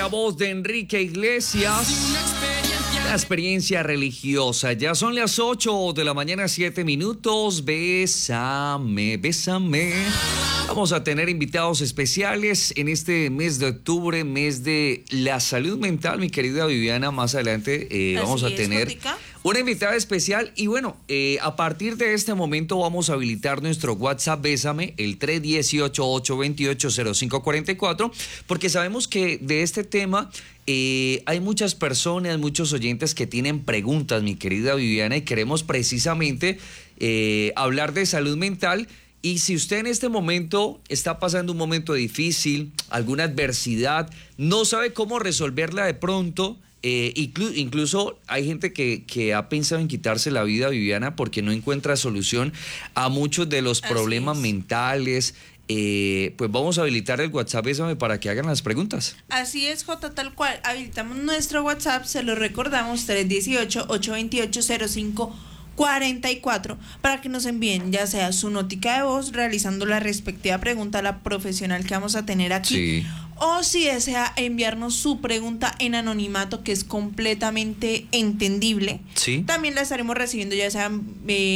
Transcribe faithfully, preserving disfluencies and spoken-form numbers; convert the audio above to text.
la voz de Enrique Iglesias. La experiencia religiosa. Ya son las ocho de la mañana, siete minutos. Bésame, bésame. Vamos a tener invitados especiales en este mes de octubre, mes de la salud mental, mi querida Viviana. Más adelante eh, vamos a tener es, una invitada especial. Y bueno, eh, a partir de este momento vamos a habilitar nuestro WhatsApp Bésame, el tres uno ocho, ocho dos ocho, cero cinco cuatro cuatro, porque sabemos que de este tema eh, hay muchas personas, muchos oyentes que tienen preguntas, mi querida Viviana, y queremos precisamente eh, hablar de salud mental. Y si usted en este momento está pasando un momento difícil, alguna adversidad, no sabe cómo resolverla de pronto, eh, inclu- incluso hay gente que, que ha pensado en quitarse la vida, Viviana, porque no encuentra solución a muchos de los Así problemas es. mentales. Eh, pues vamos a habilitar el WhatsApp Bésame para que hagan las preguntas. Así es, J, tal cual. Habilitamos nuestro WhatsApp, se lo recordamos, tres uno ocho, ocho dos ocho, cero cinco cuarenta y cuatro, para que nos envíen ya sea su notica de voz realizando la respectiva pregunta a la profesional que vamos a tener aquí, Sí. o si desea enviarnos su pregunta en anonimato, que es completamente entendible. Sí. También la estaremos recibiendo ya sea eh,